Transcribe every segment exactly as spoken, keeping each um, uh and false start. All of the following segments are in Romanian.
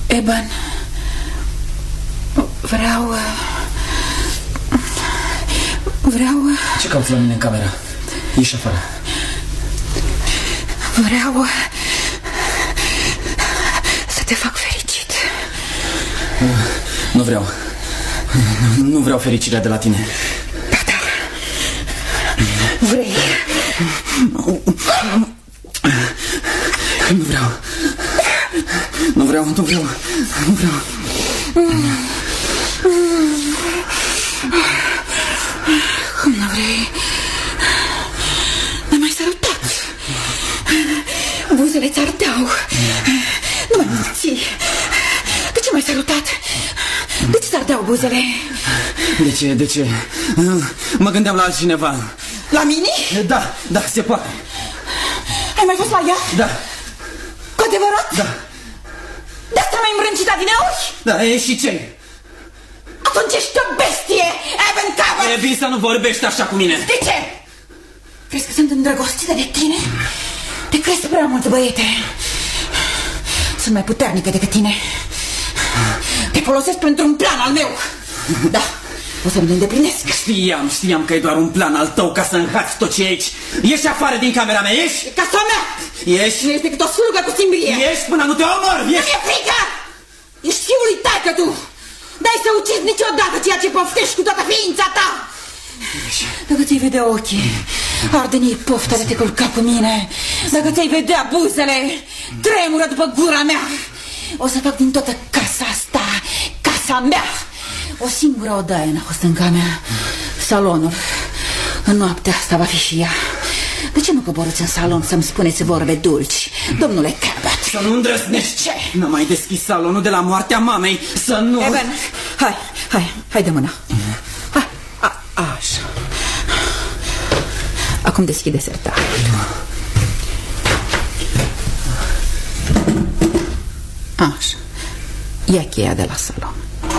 Eban, vreau... Vreau... Ce cauți la mine în camera? Ieși afară. Vreau să te fac fericit. Nu vreau. Nu vreau fericirea de la tine. Ba da. Vrei. Nu vreau. Nu vreau, nu vreau. Nu vreau. Cum nu vrei? N-am mai sărutat. Buzele ți-ardeau. Nu mai minți. De ce m-ai sărutat? De ce ți-ardeau buzele? De ce, de ce? Mă gândeam la altcineva. La mine? Da, da, se poate. Ai mai fost la ea? Da. Cu adevărat? Da. De asta m-ai îmbrâncit adineauri? Da, e și ce? Atunci ești o bestie, Evan Cabot! E bine să nu vorbești așa cu mine. De ce? Crezi că sunt îndrăgostită de tine? Te crezi prea mult, băiete. Sunt mai puternică decât tine. Te folosesc pentru un plan al meu. Da, o să-mi îndeplinesc. Știam, știam că e doar un plan al tău ca să înhați tot ce e aici. Ieși afară din camera mea, ieși! E casa mea! Ieși! Nu ești decât o slugă cu timbrie. Ieși până nu te omor! Nu mi-e frică! Ești fiul lui taică tu! N-ai să ucizi niciodată ceea ce poftești cu toată ființa ta! Ieși. Dacă ți-ai vedea ochii, arde în ei pofta de te culca cu mine. Dacă ți-ai vedea buzele, tremură după gura mea. O să fac din toată casa asta casa mea. O singură odaie n-a fost încă a mea. Salonul. În noaptea asta va fi și ea. De ce nu coborâți în salon să-mi spuneți vorbe dulci, domnule Cabot? Să nu îndrăznești. Ce? N-am mai deschis salonul de la moartea mamei. Să nu... Evan, hai, hai, hai de mâna. Hai, a, așa. Acum deschide sertarul. Așa. Ia cheia de la salon.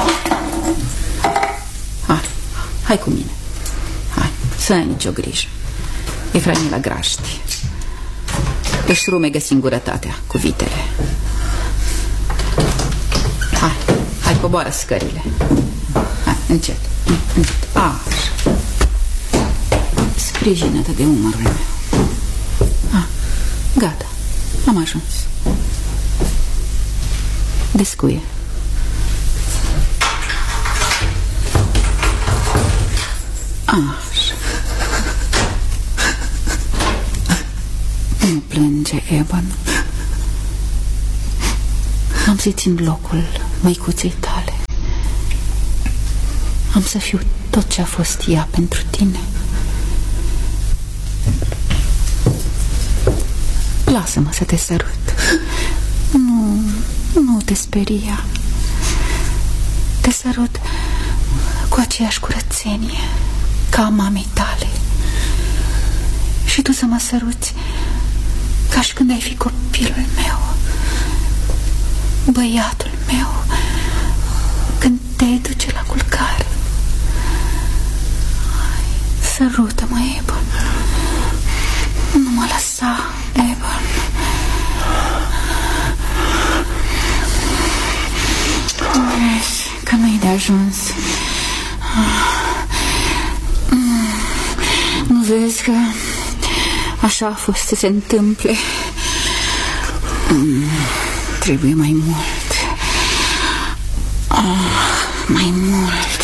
Hai, hai cu mine. Hai, să ai nicio grijă. Efraim la graști. Își rumegă singurătatea cu vitele. Hai, hai, coboară scările. Hai, încet, încet. Așa. Sprijină-te de umărul meu. Ah, gata, am ajuns. Descuie. Așa. Nu plânge, Eban. Am să țin locul măicuței tale. Am să fiu tot ce a fost ea pentru tine. Lasă-mă să te sărut. Nu, nu te speria. Te sărut cu aceeași curățenie ca a mamei tale. Și tu să mă săruți ca și când ai fi copilul meu, băiatul meu, când te duce la culcare. Sărută-mă, Eban. Nu mă lăsa, Eban. Vezi că nu-i de ajuns. Nu vezi că așa a fost să se întâmple. Trebuie mai mult. Mai mult.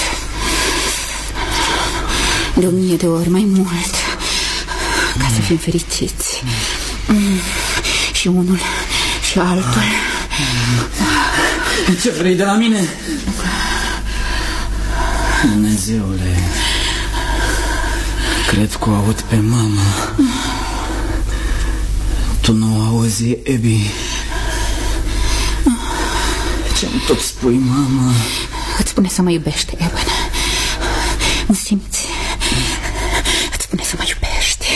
De o mie de ori mai mult. Ca să fim fericiți. Și unul și altul. Ce vrei de la mine? Dumnezeule, cred că o aud pe mama. Tu nu o auzi, Ebi? Ce-mi tot spui, mama? Îți spune să mă iubești, Eban. Nu simți? Îți spune să mă iubești.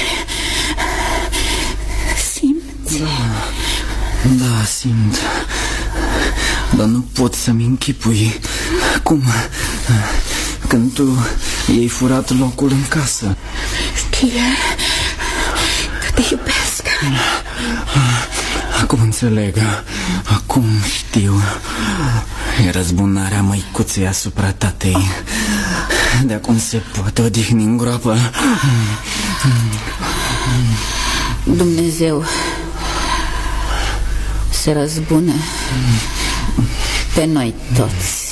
Simți? Da, da, simt. Dar nu pot să-mi închipui cum, când tu i-ai furat locul în casă. Știe că te iubesc. Acum înțeleg. Acum știu. E răzbunarea măicuței asupra tatei. De acum se poate odihni în groapă. Dumnezeu se răzbune pe noi toți.